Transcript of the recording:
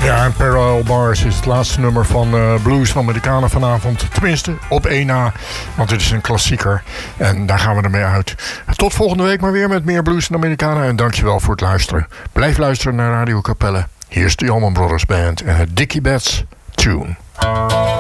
Ja, en Parallel Bars is het laatste nummer van Blues van Amerikanen vanavond. Tenminste, op 1A, want het is een klassieker. En daar gaan we ermee uit. Tot volgende week maar weer met meer Blues van Amerikanen. En dankjewel voor het luisteren. Blijf luisteren naar Radio Capelle. Hier is de Allman Brothers Band en het Dickie Betts Tune.